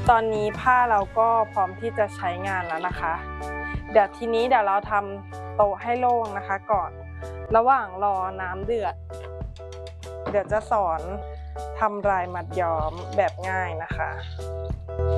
ตอนนี้ผ้าเราก็พร้อมที่จะใช้งานแล้วนะคะเดี๋ยวเราทำโต๊ะให้โล่งนะคะก่อนระหว่างรอน้ำเดือดเดี๋ยวจะสอนทำลายมัดย้อมแบบง่ายนะคะ